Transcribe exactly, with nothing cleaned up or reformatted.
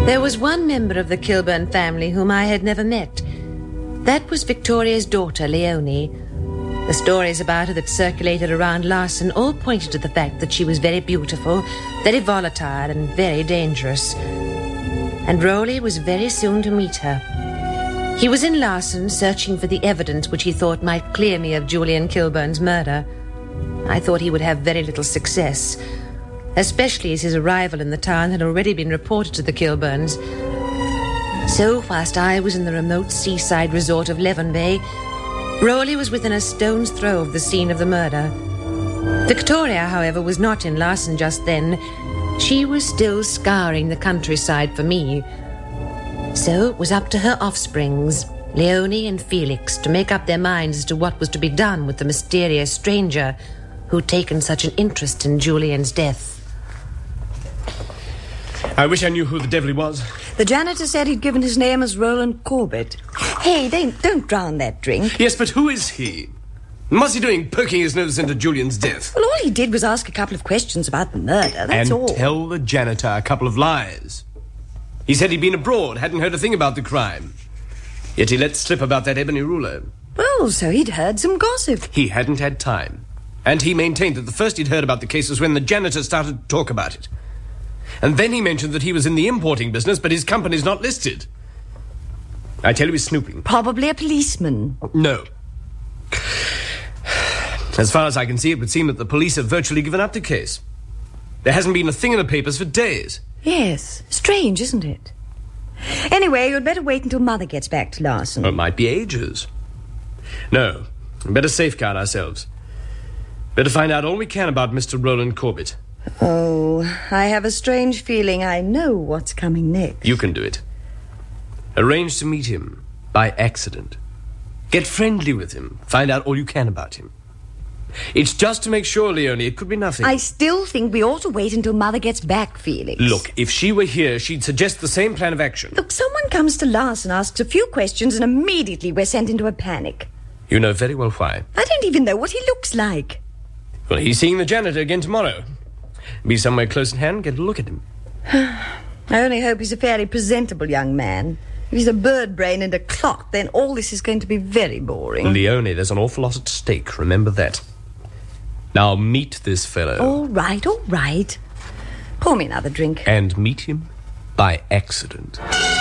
There was one member of the Kilburn family whom I had never met. That was Victoria's daughter, Leonie. The stories about her that circulated around Larson all pointed to the fact that she was very beautiful, very volatile, and very dangerous. And Rowley was very soon to meet her. He was in Larson searching for the evidence which he thought might clear me of Julian Kilburn's murder. I thought he would have very little success, especially as his arrival in the town had already been reported to the Kilburns. So, whilst I was in the remote seaside resort of Leven Bay, Rowley was within a stone's throw of the scene of the murder. Victoria, however, was not in Larson just then. She was still scouring the countryside for me. So it was up to her offsprings, Leonie and Felix, to make up their minds as to what was to be done with the mysterious stranger who'd taken such an interest in Julian's death. I wish I knew who the devil he was. The janitor said he'd given his name as Roland Corbett. Hey, don't, don't drown that drink. Yes, but who is he? What's he doing, poking his nose into Julian's death? Well, all he did was ask a couple of questions about the murder, that's and all. And tell the janitor a couple of lies. He said he'd been abroad, hadn't heard a thing about the crime. Yet he let slip about that ebony ruler. Well, so he'd heard some gossip. He hadn't had time. And he maintained that the first he'd heard about the case was when the janitor started to talk about it. And then he mentioned that he was in the importing business, but his company's not listed. I tell you, he's snooping. Probably a policeman. No. As far as I can see, it would seem that the police have virtually given up the case. There hasn't been a thing in the papers for days. Yes. Strange, isn't it? Anyway, you'd better wait until Mother gets back to Larson. Well, it might be ages. No. Better safeguard ourselves. Better find out all we can about Mister Roland Corbett. Oh, I have a strange feeling I know what's coming next. You can do it. Arrange to meet him by accident. Get friendly with him. Find out all you can about him. It's just to make sure, Leonie, it could be nothing. I still think we ought to wait until Mother gets back, Felix. Look, if she were here, she'd suggest the same plan of action. Look, someone comes to Larson, asks a few questions, and immediately we're sent into a panic. You know very well why. I don't even know what he looks like. Well, he's seeing the janitor again tomorrow. Be somewhere close at hand, get a look at him. I only hope he's a fairly presentable young man. If he's a bird brain and a clock, then all this is going to be very boring. Leonie, there's an awful lot at stake, remember that. Now meet this fellow. All right, all right. Pour me another drink. And meet him by accident.